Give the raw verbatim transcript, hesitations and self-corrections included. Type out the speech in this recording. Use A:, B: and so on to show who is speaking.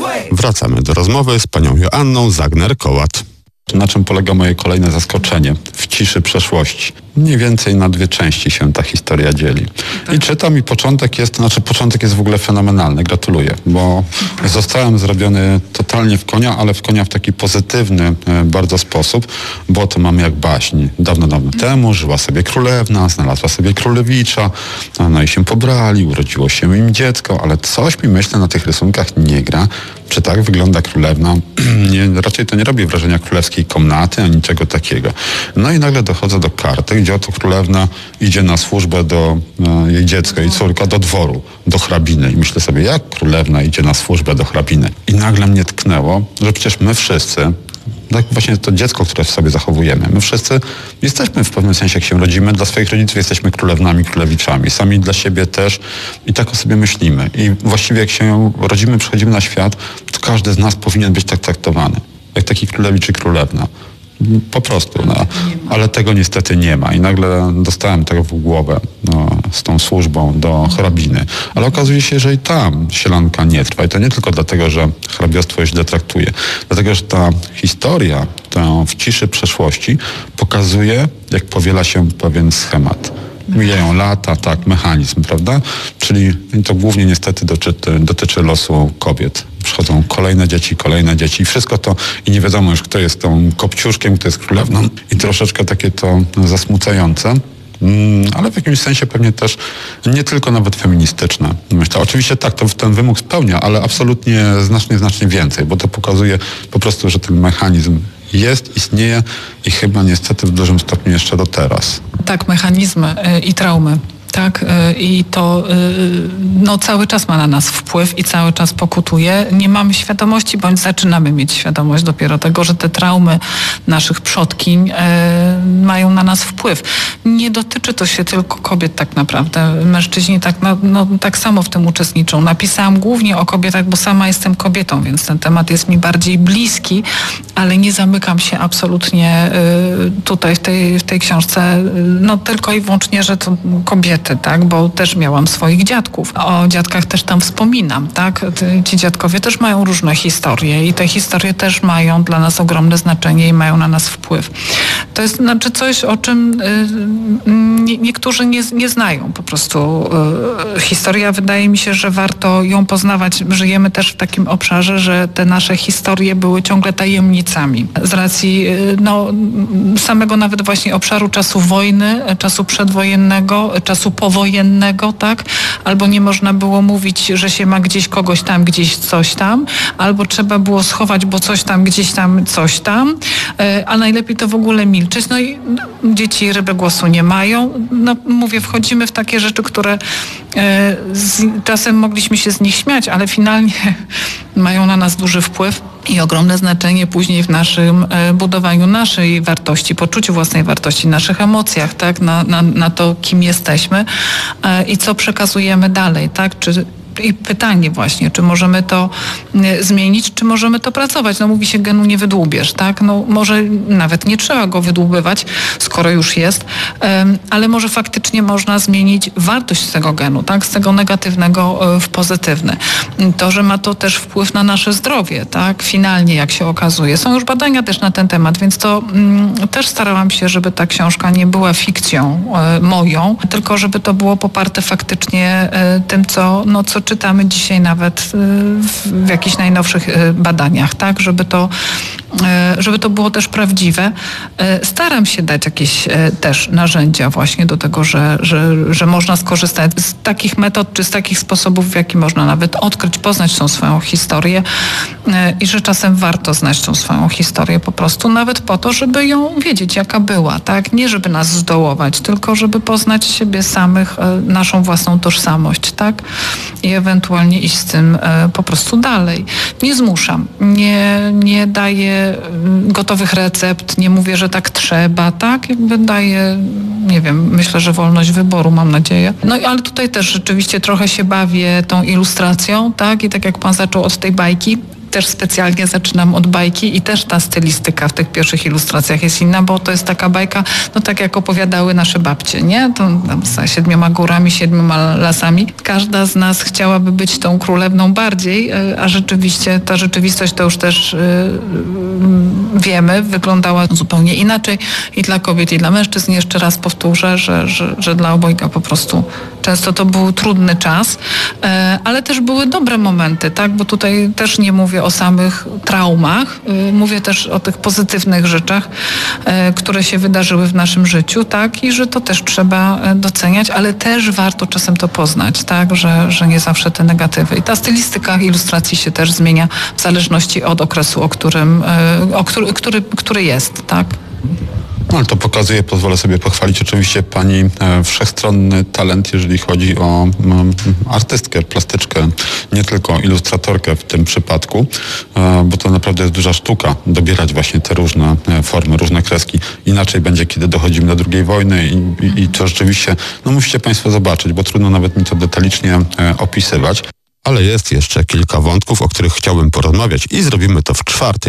A: Wracamy do rozmowy z panią Joanną Zagner-Kołat.
B: Na czym polega moje kolejne zaskoczenie? W ciszy przeszłości. Mniej więcej na dwie części się ta historia dzieli. I czytam i początek jest, znaczy początek jest w ogóle fenomenalny. Gratuluję, bo zostałem zrobiony totalnie w konia, ale w konia w taki pozytywny e, bardzo sposób, bo to mamy jak baśń. Dawno, dawno temu żyła sobie królewna, znalazła sobie królewicza, no i się pobrali, urodziło się im dziecko, ale coś mi, myślę, na tych rysunkach nie gra. Czy tak wygląda królewna? Nie, raczej to nie robi wrażenia królewskiej komnaty, ani niczego takiego. No i nagle dochodzę do karty, gdzie oto królewna idzie na służbę do e, jej dziecka, jej córka do dworu, do hrabiny. I myślę sobie, jak królewna idzie na służbę do hrabiny? I nagle mnie tknęło, że przecież my wszyscy, tak właśnie to dziecko, które w sobie zachowujemy. My wszyscy jesteśmy w pewnym sensie, jak się rodzimy, dla swoich rodziców jesteśmy królewnami, królewiczami. Sami dla siebie też i tak o sobie myślimy. I właściwie jak się rodzimy, przychodzimy na świat, to każdy z nas powinien być tak traktowany. Jak taki królewicz czy królewna. Po prostu, no. Ale tego niestety nie ma. I nagle dostałem tego w głowę no, z tą służbą do hrabiny. Ale okazuje się, że i tam sielanka nie trwa. I to nie tylko dlatego, że hrabiostwo źle traktuje. Dlatego, że ta historia, ta w ciszy przeszłości pokazuje, jak powiela się pewien schemat. Mijają lata, tak, mechanizm, prawda? Czyli to głównie niestety dotyczy, dotyczy losu kobiet. Przychodzą kolejne dzieci, kolejne dzieci i wszystko to, i nie wiadomo już, kto jest tą kopciuszkiem, kto jest królewną, i troszeczkę takie to zasmucające. Mm, ale w jakimś sensie pewnie też nie tylko nawet feministyczne. Myślę, oczywiście tak, to ten wymóg spełnia, ale absolutnie znacznie, znacznie więcej, bo to pokazuje po prostu, że ten mechanizm jest, istnieje i chyba niestety w dużym stopniu jeszcze do teraz.
C: Tak, mechanizmy i traumy. Tak, i to no, cały czas ma na nas wpływ i cały czas pokutuje. Nie mamy świadomości, bądź zaczynamy mieć świadomość dopiero tego, że te traumy naszych przodkiń e, mają na nas wpływ. Nie dotyczy to się tylko kobiet tak naprawdę. Mężczyźni tak, no, no, tak samo w tym uczestniczą. Napisałam głównie o kobietach, bo sama jestem kobietą, więc ten temat jest mi bardziej bliski, ale nie zamykam się absolutnie e, tutaj w tej, w tej książce, no tylko i wyłącznie, że to kobiety. Tak, bo też miałam swoich dziadków. O dziadkach też tam wspominam, tak? Ci dziadkowie też mają różne historie i te historie też mają dla nas ogromne znaczenie i mają na nas wpływ. To jest znaczy coś, o czym y, nie, niektórzy nie, nie znają po prostu. Y, historia, wydaje mi się, że warto ją poznawać. Żyjemy też w takim obszarze, że te nasze historie były ciągle tajemnicami. Z racji y, no, samego nawet właśnie obszaru czasu wojny, czasu przedwojennego, czasu powojennego, tak? Albo nie można było mówić, że się ma gdzieś kogoś tam, gdzieś coś tam, albo trzeba było schować, bo coś tam, gdzieś tam, coś tam, a najlepiej to w ogóle milczeć. No i dzieci ryby głosu nie mają. No mówię, wchodzimy w takie rzeczy, które z, czasem mogliśmy się z nich śmiać, ale finalnie mają na nas duży wpływ i ogromne znaczenie później w naszym e, budowaniu naszej wartości, poczuciu własnej wartości, naszych emocjach, tak, na, na, na to, kim jesteśmy e, i co przekazujemy dalej, tak, czy i pytanie właśnie, czy możemy to y, zmienić, czy możemy to pracować. No mówi się, genu nie wydłubiesz, tak? No może nawet nie trzeba go wydłubywać, skoro już jest, ym, ale może faktycznie można zmienić wartość tego genu, tak? Z tego negatywnego y, w pozytywny. To, że ma to też wpływ na nasze zdrowie, tak? Finalnie, jak się okazuje. Są już badania też na ten temat, więc to y, też starałam się, żeby ta książka nie była fikcją y, moją, tylko żeby to było poparte faktycznie y, tym, co, no, co czytamy dzisiaj nawet w jakichś najnowszych badaniach, tak, żeby to, żeby to było też prawdziwe. Staram się dać jakieś też narzędzia właśnie do tego, że, że, że można skorzystać z takich metod, czy z takich sposobów, w jaki można nawet odkryć, poznać tą swoją historię i że czasem warto znać tą swoją historię po prostu, nawet po to, żeby ją wiedzieć, jaka była, tak? Nie żeby nas zdołować, tylko żeby poznać siebie samych, naszą własną tożsamość, tak? I ewentualnie iść z tym e, po prostu dalej. Nie zmuszam, nie, nie daję gotowych recept, nie mówię, że tak trzeba, tak? Jakby daję, nie wiem, myślę, że wolność wyboru, mam nadzieję. No ale tutaj też rzeczywiście trochę się bawię tą ilustracją, tak? I tak jak pan zaczął od tej bajki, też specjalnie zaczynam od bajki i też ta stylistyka w tych pierwszych ilustracjach jest inna, bo to jest taka bajka, no tak jak opowiadały nasze babcie, nie? To tam z siedmioma górami, siedmioma lasami. Każda z nas chciałaby być tą królewną bardziej, a rzeczywiście ta rzeczywistość to już też yy, wiemy, wyglądała zupełnie inaczej i dla kobiet, i dla mężczyzn. Jeszcze raz powtórzę, że, że, że dla obojga po prostu często to był trudny czas, e, ale też były dobre momenty, tak? Bo tutaj też nie mówię o samych traumach, y, mówię też o tych pozytywnych rzeczach, e, które się wydarzyły w naszym życiu, tak? I że to też trzeba doceniać, ale też warto czasem to poznać, tak? Że, że nie zawsze te negatywy. I ta stylistyka ilustracji się też zmienia w zależności od okresu, o którym, e, o który, który, który jest, tak?
B: No, ale to pokazuje, pozwolę sobie pochwalić oczywiście pani e, wszechstronny talent, jeżeli chodzi o m, artystkę, plastyczkę, nie tylko ilustratorkę w tym przypadku, e, bo to naprawdę jest duża sztuka dobierać właśnie te różne e, formy, różne kreski. Inaczej będzie, kiedy dochodzimy do drugiej wojny i, i, i to rzeczywiście, no musicie państwo zobaczyć, bo trudno nawet mi to detalicznie e, opisywać.
A: Ale jest jeszcze kilka wątków, o których chciałbym porozmawiać i zrobimy to w czwartej